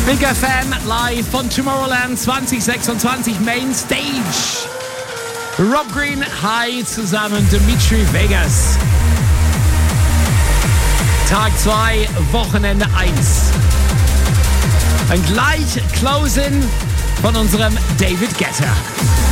Big FM live von Tomorrowland 2026 Main Stage. Rob Green, hi zusammen, Dimitri Vegas. Tag 2, Wochenende 1. Und gleich Close-In von unserem David Guetta.